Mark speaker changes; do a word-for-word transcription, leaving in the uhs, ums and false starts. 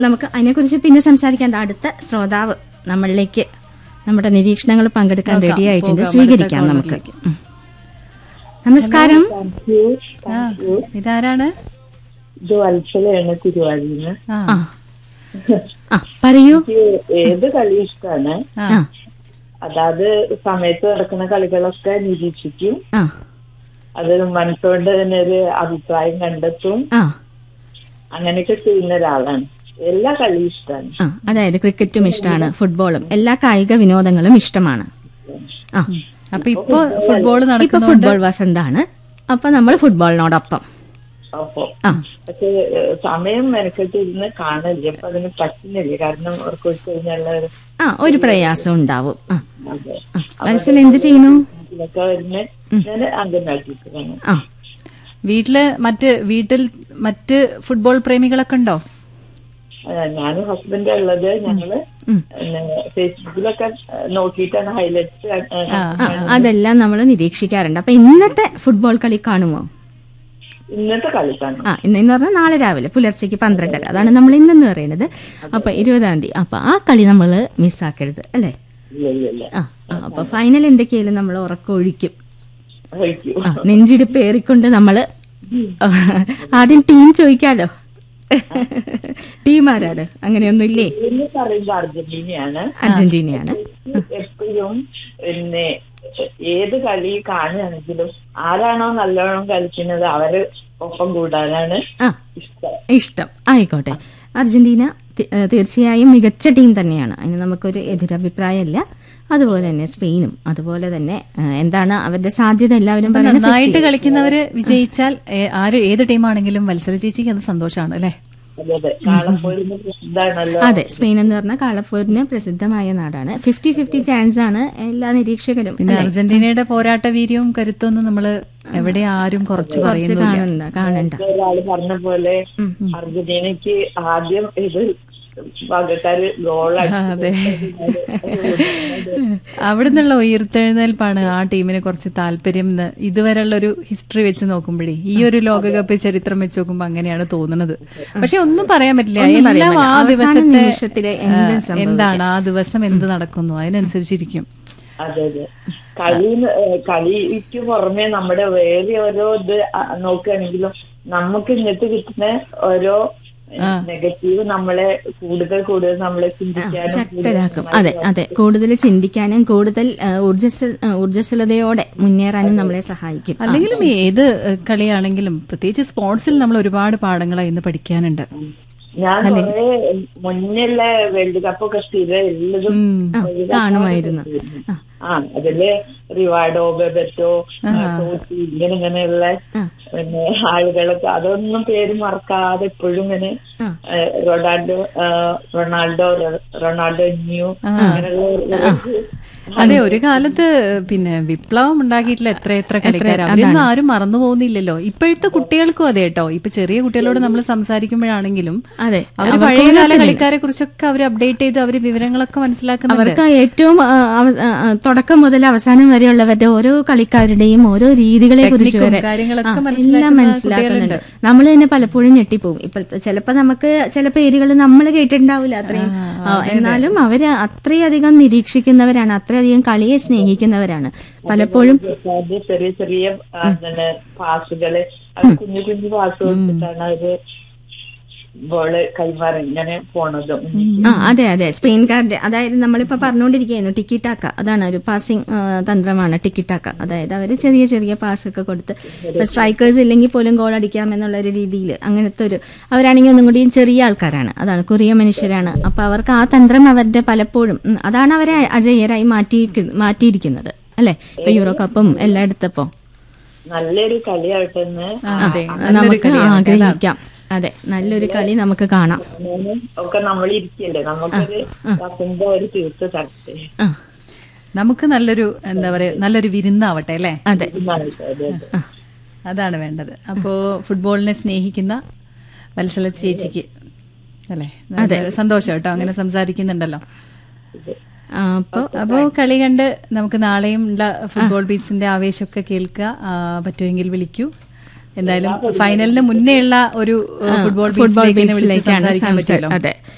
Speaker 1: നമുക്ക് അതിനെക്കുറിച്ച് പിന്നെ സംസാരിക്കാൻ. അടുത്ത ശ്രോതാവ് നമ്മളിലേക്ക് നമ്മുടെ നിരീക്ഷണങ്ങൾ പങ്കെടുക്കാൻ റെഡി ആയിട്ടുണ്ട്. സ്വീകരിക്കാം നമുക്ക്. നമസ്കാരം.
Speaker 2: ഇതാരാണ്?
Speaker 3: ഇത് വത്സലയാണ് തിരുവാതിന്ന്.
Speaker 1: പറയൂ.
Speaker 3: ഏത് കളി ഇഷ്ടമാണ്. അതായത് സമയത്ത് നടക്കുന്ന കളികളൊക്കെ നിരീക്ഷിക്കും. അത് മനസ്സുകൊണ്ട് തന്നെ ഒരു അഭിപ്രായം കണ്ടെത്തും. അങ്ങനെയൊക്കെ ചെയ്യുന്ന ഒരാളാണ്. എല്ലാ കളിയും ഇഷ്ടമാണ്.
Speaker 1: അതായത് ക്രിക്കറ്റും ഇഷ്ടമാണ്, ഫുട്ബോളും, എല്ലാ കായിക വിനോദങ്ങളും ഇഷ്ടമാണ്. ആ
Speaker 2: അപ്പൊ ഇപ്പൊ ഫുട്ബോൾ
Speaker 1: ഇപ്പൊ ഫുട്ബോൾ വസന്താണ്. അപ്പൊ നമ്മൾ ഫുട്ബോളിനോടൊപ്പം.
Speaker 3: അപ്പൊ പക്ഷെ സമയം മെനക്കെട്ട് ഇരുന്ന് കാണില്ല. അപ്പൊ അതിന് പറ്റുന്നില്ല. കാരണം അവർക്ക് വെച്ച് കഴിഞ്ഞാൽ
Speaker 1: ആ ഒരു പ്രയാസം ഉണ്ടാവും. മനസ്സിൽ എന്ത് ചെയ്യുന്നു?
Speaker 3: ഇതൊക്കെ വരുന്ന ഞാൻ അംഗൻവാടിക്കാണ്.
Speaker 1: ആ
Speaker 2: വീട്ടില് മറ്റ് വീട്ടിൽ മറ്റ് ഫുട്ബോൾ പ്രേമികളൊക്കെ ഉണ്ടോ?
Speaker 3: ഞാനും ഹസ്ബൻഡാ ഉള്ളത്. ഞങ്ങള് ഫേസ്ബുക്കിലൊക്കെ നോക്കിയിട്ടാണ് ഹൈലൈറ്റ്സ്
Speaker 1: അതെല്ലാം നമ്മൾ നിരീക്ഷിക്കാറുണ്ട്. അപ്പൊ ഇന്നത്തെ ഫുട്ബോൾ കളി കാണുമോ?
Speaker 3: ഇന്നത്തെ കളി കാണും.
Speaker 1: ആ ഇന്നെന്ന് പറഞ്ഞാൽ നാളെ രാവിലെ പുലർച്ചയ്ക്ക് പന്ത്രണ്ടര. അതാണ് നമ്മൾ ഇന്നെന്ന് പറയുന്നത്. അപ്പൊ ഇരുപതാം തീയതി. അപ്പൊ ആ കളി നമ്മള് മിസ്സാക്കരുത് അല്ലേ? ആ അപ്പൊ ഫൈനൽ എന്തൊക്കെയായാലും നമ്മൾ ഉറക്കൊഴിക്കും. നെഞ്ചിടിപ്പ് ഏറിക്കൊണ്ട് നമ്മള് ആദ്യം ടീം ചോദിക്കാലോ. ടീം ആരാണ്? അങ്ങനെയൊന്നും ഇല്ലേ?
Speaker 3: പറയുമ്പോ അർജന്റീനയാണ്.
Speaker 1: അർജന്റീനയാണ്.
Speaker 3: എപ്പോഴും പിന്നെ ഏത് കളി കാണുകയാണെങ്കിലും ആരാണോ നല്ലോണം കളിക്കുന്നത് അവര് ഒപ്പം കൂടാനാണ് ഇഷ്ടം.
Speaker 1: ഇഷ്ടം ആയിക്കോട്ടെ. അർജന്റീന തീർച്ചയായും മികച്ച ടീം തന്നെയാണ്. അതിന് നമുക്കൊരു എതിരഭിപ്രായമല്ല. അതുപോലെ തന്നെ സ്പെയിനും അതുപോലെ തന്നെ എന്താണ് അവരുടെ സാധ്യത എല്ലാവരും
Speaker 2: നന്നായിട്ട് കളിക്കുന്നവര് വിജയിച്ചാൽ ആര് ഏത് ടീമാണെങ്കിലും വത്സല ചേച്ചിക്ക് അത് സന്തോഷമാണ് അല്ലേ?
Speaker 1: അതെ, സ്പെയിൻ എന്ന് പറഞ്ഞാൽ കാളപ്പോരിന് പ്രസിദ്ധമായ നാടാണ്. ഫിഫ്റ്റി ഫിഫ്റ്റി ചാൻസ് ആണ് എല്ലാ നിരീക്ഷകരും.
Speaker 2: പിന്നെ അർജന്റീനയുടെ പോരാട്ട വീര്യവും കരുത്തൊന്നും നമ്മള് എവിടെ ആരും കുറച്ച്
Speaker 1: കാണണ്ട കാണണ്ട
Speaker 3: ഒരാള് പറഞ്ഞ പോലെ അർജന്റീനയ്ക്ക് ആദ്യം ഇത് ഭാഗക്കാര്
Speaker 2: അതെ, അവിടെ നിന്നുള്ള ഉയർത്തെഴുന്നേൽപ്പാണ് ആ ടീമിന് കുറച്ച് താല്പര്യം എന്ന് ഇതുവരെയുള്ള ഒരു ഹിസ്റ്ററി വെച്ച് നോക്കുമ്പോഴേ ഈ ഒരു ലോകകപ്പ് ചരിത്രം വെച്ച് നോക്കുമ്പോ അങ്ങനെയാണ് തോന്നുന്നത്. പക്ഷെ ഒന്നും പറയാൻ പറ്റില്ല. എല്ലാം ആ ദിവസത്തെ എന്താണ് ആ ദിവസം എന്ത് നടക്കുന്നു അതിനനുസരിച്ചിരിക്കും.
Speaker 3: അതെ അതെ. കളി കളിക്ക് പുറമെ നമ്മുടെ വേറെ ഓരോ ഇത് നോക്കുകയാണെങ്കിലും നമുക്ക് ഇങ്ങനത്തെ കിട്ടുന്ന ഓരോ നെഗറ്റീവ് നമ്മളെ കൂടുതൽ കൂടുതൽ നമ്മളെ ചിന്തിക്കാനും
Speaker 1: ശക്തരാക്കും. അതെ അതെ, കൂടുതൽ ചിന്തിക്കാനും കൂടുതൽ ഊർജ്ജസ്വലതയോടെ മുന്നേറാനും നമ്മളെ സഹായിക്കും.
Speaker 2: അല്ലെങ്കിലും ഏത് കളിയാണെങ്കിലും പ്രത്യേകിച്ച് സ്പോർട്സിൽ നമ്മൾ ഒരുപാട് പാഠങ്ങൾ ഇന്ന് പഠിക്കാനുണ്ട്.
Speaker 3: ഞാൻ കുറെ മുന്നുള്ള വേൾഡ് കപ്പ് ഒക്കെ സ്ഥിരം എല്ലതും
Speaker 1: കാണുമായിരുന്നു.
Speaker 3: ആ അതില് റിവാർഡോ ബെബറ്റോ ടോട്ടി ഇങ്ങനെ ഇങ്ങനെയുള്ള പിന്നെ ആളുകളൊക്കെ അതൊന്നും പേര് മറക്കാതെ എപ്പോഴും ഇങ്ങനെ റൊണാൾഡോ റൊണാൾഡോ റൊണാൾഡോ ന്യൂ അങ്ങനെയുള്ള.
Speaker 2: അതെ, ഒരു കാലത്ത് പിന്നെ വിപ്ലവം ഉണ്ടാക്കിയിട്ടില്ല എത്ര എത്ര കളിക്കാർ. അവരൊന്നും ആരും മറന്നു പോകുന്നില്ലല്ലോ. ഇപ്പോഴത്തെ കുട്ടികൾക്കും അതെ കേട്ടോ. ഇപ്പൊ ചെറിയ കുട്ടികളോട് നമ്മൾ സംസാരിക്കുമ്പോഴാണെങ്കിലും
Speaker 1: അതെ
Speaker 2: അവർ പഴയകാല കളിക്കാരെ കുറിച്ചൊക്കെ അവർ അപ്ഡേറ്റ് ചെയ്ത് അവര് വിവരങ്ങളൊക്കെ മനസ്സിലാക്കുന്നത്.
Speaker 1: അവർക്ക് ഏറ്റവും തുടക്കം മുതൽ അവസാനം വരെയുള്ളവരുടെ ഓരോ കളിക്കാരുടെയും ഓരോ രീതികളെ കുറിച്ച് വരെ
Speaker 2: കാര്യങ്ങളൊക്കെ
Speaker 1: എല്ലാം മനസ്സിലാക്കുന്നുണ്ട്. നമ്മൾ തന്നെ പലപ്പോഴും ഞെട്ടിപ്പോകും. ഇപ്പൊ ചിലപ്പോ നമുക്ക് ചില പേരുകൾ നമ്മൾ കേട്ടിട്ടുണ്ടാവില്ല അത്രയും. എന്നാലും അവര് അത്രയധികം നിരീക്ഷിക്കുന്നവരാണ്, അത്രയധികം കളിയെ സ്നേഹിക്കുന്നവരാണ്. പലപ്പോഴും
Speaker 3: ചെറിയ ചെറിയ പാസുകള് കുഞ്ഞു കുഞ്ഞു പാസ് കൊടുത്തിട്ടാണ് അവര് ബോള് കൈമാറി ഇങ്ങനെ പോണതും.
Speaker 1: ആ അതെ അതെ, സ്പെയിൻകാരുടെ അതായത് നമ്മളിപ്പോ പറഞ്ഞുകൊണ്ടിരിക്കുകയായിരുന്നു ടിക്കിടാക്ക. അതാണ് ഒരു പാസിംഗ് തന്ത്രമാണ് ടിക്കിടാക്ക. അതായത് അവര് ചെറിയ ചെറിയ പാസൊക്കെ കൊടുത്ത് ഇപ്പൊ സ്ട്രൈക്കേഴ്സ് ഇല്ലെങ്കിൽ പോലും ഗോൾ അടിക്കാം എന്നുള്ള ഒരു രീതിയിൽ അങ്ങനത്തെ ഒരു അവരാണെങ്കിൽ ഒന്നും കൂടി ചെറിയ ആൾക്കാരാണ്. അതാണ് കൊറിയ മനുഷ്യരാണ്. അപ്പൊ അവർക്ക് ആ തന്ത്രം അവരുടെ പലപ്പോഴും അതാണ് അവരെ അജയ്യരായി മാറ്റി മാറ്റിയിരിക്കുന്നത് അല്ലെ? ഇപ്പൊ യൂറോ കപ്പും എല്ലാം എടുത്തപ്പോ
Speaker 3: നല്ലൊരു കളിയായിട്ട്
Speaker 1: നമുക്ക് ആഗ്രഹിക്കാം. അതെ, നല്ലൊരു കളി നമുക്ക് കാണാം.
Speaker 3: ഒക്കെ നമ്മൾ ഇരിക്കല്ലേ, നമുക്കൊരു ഒരു തീർച്ച തരട്ടെ.
Speaker 2: നമുക്ക് നല്ലൊരു എന്താ പറയാ നല്ലൊരു വിരുന്നാവട്ടെ അല്ലേ?
Speaker 1: അതെ,
Speaker 2: അതാണ് വേണ്ടത്. അപ്പോ ഫുട്ബോളിനെ സ്നേഹിക്കുന്ന വത്സല ചേച്ചിക്ക് അല്ലേ അതെ സന്തോഷം കേട്ടോ അങ്ങനെ സംസാരിക്കുന്നുണ്ടല്ലോ. അപ്പോ അപ്പോ കളി കണ്ട് നമുക്ക് നാളെയും ഉള്ള ഫുട്ബോൾ ബീറ്റ്സിന്റെ ആവേശമൊക്കെ കേൾക്കുക. പറ്റുമെങ്കിൽ വിളിക്കൂ. എന്തായാലും ഫൈനലിന് മുന്നേ ഉള്ള ഒരു ഫുട്ബോൾ ബീറ്റ്സിലേക്കാണ് സംസാരിക്കാൻ പറ്റുമല്ലോ.
Speaker 1: അതെ.